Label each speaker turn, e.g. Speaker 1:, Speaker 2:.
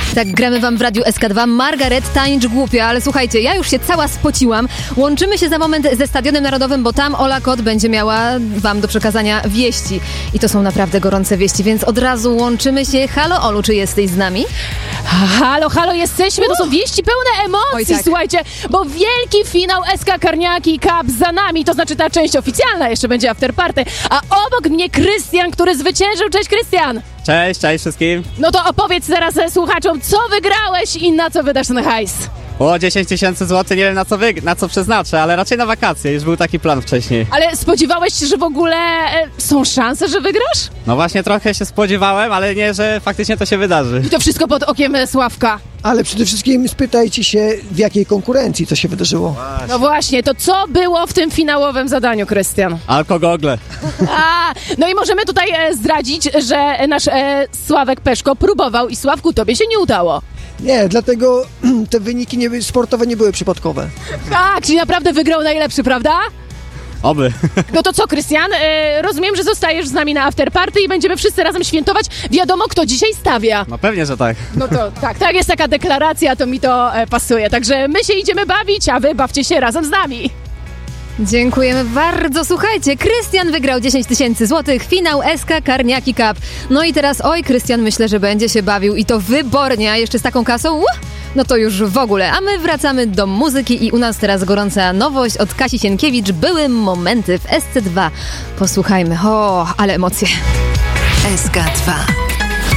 Speaker 1: Tak, gramy wam w Radiu SK2. Margaret, tańcz głupia, ale słuchajcie, ja już się cała spociłam. Łączymy się za moment ze Stadionem Narodowym, bo tam Ola Kot będzie miała wam do przekazania wieści. I to są naprawdę gorące wieści, więc od razu łączymy się. Halo Olu, czy jesteś z nami?
Speaker 2: Halo, jesteśmy, to są wieści pełne emocji,
Speaker 1: Oj, tak.
Speaker 2: Słuchajcie, bo wielki finał SK Karniaki Cup za nami, to znaczy ta część oficjalna, jeszcze będzie afterparty, a obok mnie Krystian, który zwyciężył. Cześć, Krystian!
Speaker 3: Cześć wszystkim.
Speaker 2: No to opowiedz teraz słuchaczom, co wygrałeś i na co wydasz ten hajs?
Speaker 3: O 10 000 złotych, nie wiem na co przeznaczę, ale raczej na wakacje, już był taki plan wcześniej.
Speaker 2: Ale spodziewałeś się, że w ogóle są szanse, że wygrasz?
Speaker 3: No właśnie trochę się spodziewałem, ale nie, że faktycznie to się wydarzy.
Speaker 2: I to wszystko pod okiem Sławka.
Speaker 4: Ale przede wszystkim spytajcie się, w jakiej konkurencji to się wydarzyło.
Speaker 2: No właśnie, to co było w tym finałowym zadaniu, Krystian?
Speaker 3: Alkogogle.
Speaker 2: No i możemy tutaj zdradzić, że nasz Sławek Peszko próbował i Sławku, tobie się nie udało.
Speaker 4: Nie, dlatego te wyniki sportowe nie były przypadkowe.
Speaker 2: Tak, czyli naprawdę wygrał najlepszy, prawda?
Speaker 3: Oby.
Speaker 2: No to co, Krystian? Rozumiem, że zostajesz z nami na afterparty i będziemy wszyscy razem świętować. Wiadomo, kto dzisiaj stawia.
Speaker 3: No pewnie, że tak.
Speaker 2: No to tak jest taka deklaracja, to mi to pasuje. Także my się idziemy bawić, a wy bawcie się razem z nami.
Speaker 1: Dziękujemy bardzo. Słuchajcie, Krystian wygrał 10 000 złotych, finał SK Karniaki Cup. No i teraz, oj, Krystian, myślę, że będzie się bawił i to wybornie, a jeszcze z taką kasą, no to już w ogóle. A my wracamy do muzyki i u nas teraz gorąca nowość od Kasi Sienkiewicz, Były momenty w SC2. Posłuchajmy, ale emocje.
Speaker 5: SK2